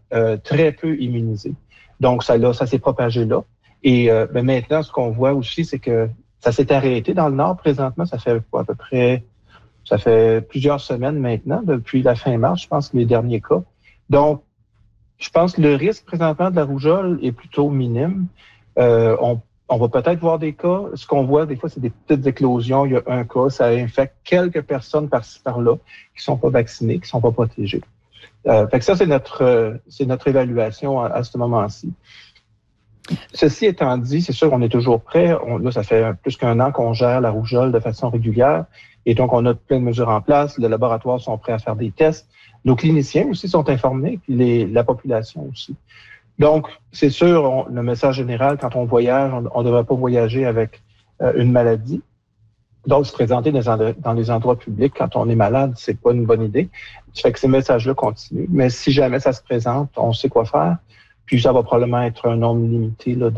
très peu immunisés. Donc, ça s'est propagé là. Et maintenant, ce qu'on voit aussi, c'est que ça s'est arrêté dans le Nord présentement. Ça fait à peu près, ça fait plusieurs semaines maintenant, depuis la fin mars, je pense, les derniers cas. Donc, je pense que le risque présentement de la rougeole est plutôt minime. On va peut-être voir des cas. Ce qu'on voit, des fois, c'est des petites éclosions. Il y a un cas, ça infecte quelques personnes par-ci, par-là qui sont pas vaccinées, qui sont pas protégées. Fait que ça, c'est notre évaluation à ce moment-ci. Ceci étant dit, c'est sûr qu'on est toujours prêt. Là, ça fait plus qu'un an qu'on gère la rougeole de façon régulière. Et donc, on a plein de mesures en place. Les laboratoires sont prêts à faire des tests. Nos cliniciens aussi sont informés, puis la population aussi. Donc, c'est sûr, le message général, quand on voyage, on ne devrait pas voyager avec une maladie. Donc, se présenter dans les endroits publics quand on est malade, c'est pas une bonne idée. Ça fait que ces messages-là continuent. Mais si jamais ça se présente, on sait quoi faire. Puis ça va probablement être un nombre limité là,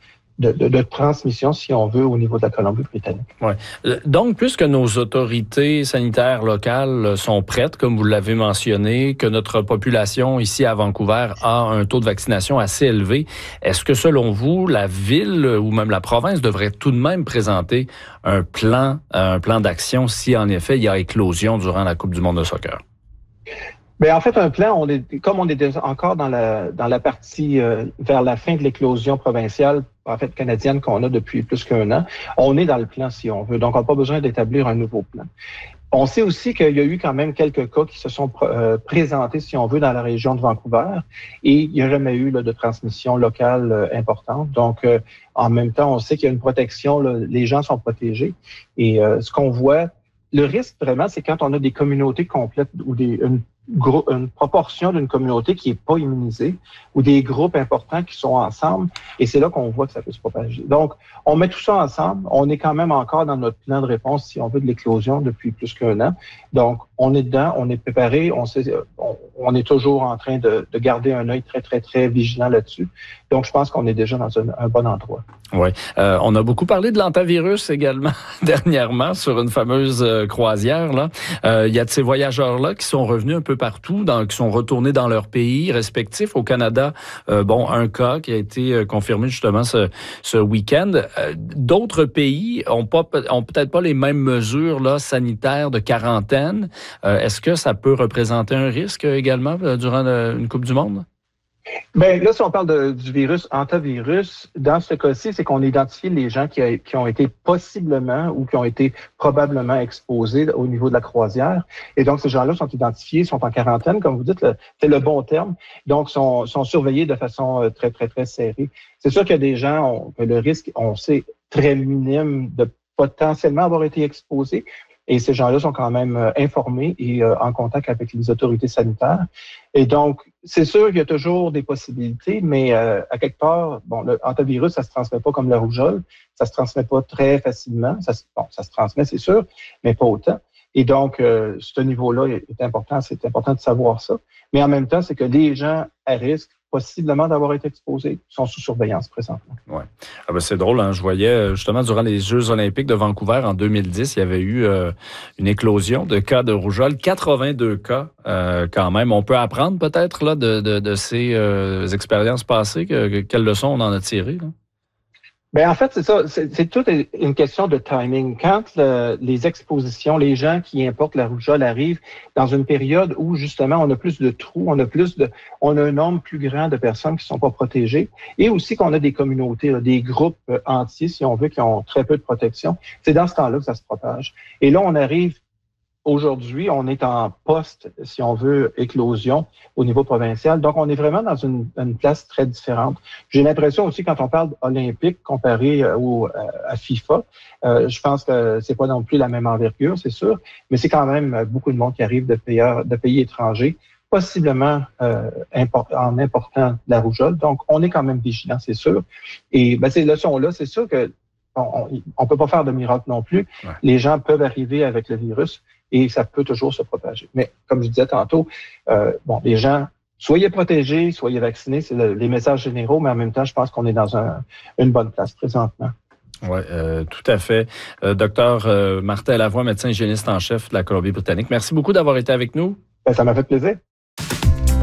de transmission, si on veut, au niveau de la Colombie-Britannique. Ouais. Donc, puisque nos autorités sanitaires locales sont prêtes, comme vous l'avez mentionné, que notre population ici à Vancouver a un taux de vaccination assez élevé, est-ce que selon vous, la ville ou même la province devrait tout de même présenter un plan d'action si en effet il y a éclosion durant la Coupe du monde de soccer? Bien, en fait, un plan, comme on est encore dans la partie vers la fin de l'éclosion provinciale, en fait, canadienne qu'on a depuis plus qu'un an, on est dans le plan si on veut. Donc, on n'a pas besoin d'établir un nouveau plan. On sait aussi qu'il y a eu quand même quelques cas qui se sont présentés, si on veut, dans la région de Vancouver, et il n'y a jamais eu de transmission locale importante. Donc, en même temps, on sait qu'il y a une protection, là, les gens sont protégés. Et ce qu'on voit, le risque vraiment, c'est quand on a des communautés complètes ou une proportion d'une communauté qui est pas immunisée ou des groupes importants qui sont ensemble, et c'est là qu'on voit que ça peut se propager. Donc, on met tout ça ensemble. On est quand même encore dans notre plan de réponse, si on veut, de l'éclosion depuis plus qu'un an. Donc, on est dedans, on est préparé, on est toujours en train de garder un œil très, très, très vigilant là-dessus. Donc, je pense qu'on est déjà dans un bon endroit. Oui. On a beaucoup parlé de l'antavirus également dernièrement sur une fameuse croisière. Là. Il y a de ces voyageurs-là qui sont revenus un peu partout, qui sont retournés dans leur pays respectifs. Au Canada, un cas qui a été confirmé justement ce week-end. D'autres pays ont peut-être pas les mêmes mesures là, sanitaires de quarantaine. Est-ce que ça peut représenter un risque également durant une Coupe du monde? Bien, là, si on parle du virus hantavirus, dans ce cas-ci, c'est qu'on identifie les gens qui ont été possiblement ou qui ont été probablement exposés au niveau de la croisière. Et donc, ces gens-là sont identifiés, sont en quarantaine, comme vous dites, c'est le bon terme. Donc, sont surveillés de façon très, très, très serrée. C'est sûr qu'il y a des gens que le risque, on sait, très minime de potentiellement avoir été exposés. Et ces gens-là sont quand même informés et en contact avec les autorités sanitaires. Et donc, c'est sûr qu'il y a toujours des possibilités, mais à quelque part, le hantavirus, ça se transmet pas comme la rougeole. Ça se transmet pas très facilement. Ça se transmet, c'est sûr, mais pas autant. Et donc, ce niveau-là est important. C'est important de savoir ça. Mais en même temps, c'est que les gens à risque, possiblement d'avoir été exposés, sont sous surveillance présentement. Ouais. Ah ben c'est drôle, hein? Je voyais justement durant les Jeux olympiques de Vancouver en 2010, il y avait eu une éclosion de cas de rougeole, 82 cas quand même. On peut apprendre peut-être là de ces expériences passées, quelles leçons on en a tirées, là? Ben en fait, c'est ça. C'est toute une question de timing. Quand les expositions, les gens qui importent la rougeole arrivent dans une période où justement on a plus de trous, on a un nombre plus grand de personnes qui sont pas protégées, et aussi qu'on a des communautés, là, des groupes entiers, si on veut, qui ont très peu de protection. C'est dans ce temps-là que ça se propage. Et là, on arrive. Aujourd'hui, on est en post, si on veut, éclosion au niveau provincial. Donc, on est vraiment dans une place très différente. J'ai l'impression aussi, quand on parle olympique comparé à FIFA, je pense que c'est pas non plus la même envergure, c'est sûr, mais c'est quand même beaucoup de monde qui arrive de pays étrangers, possiblement en important la rougeole. Donc, on est quand même vigilant, c'est sûr. Et ces leçons-là, c'est sûr que on peut pas faire de miracle non plus. Ouais. Les gens peuvent arriver avec le virus et ça peut toujours se propager. Mais comme je disais tantôt, les gens, soyez protégés, soyez vaccinés, c'est les messages généraux, mais en même temps, je pense qu'on est dans une bonne place présentement. Oui, tout à fait. Docteur Martin Lavoie, médecin hygiéniste en chef de la Colombie-Britannique, merci beaucoup d'avoir été avec nous. Ça m'a fait plaisir.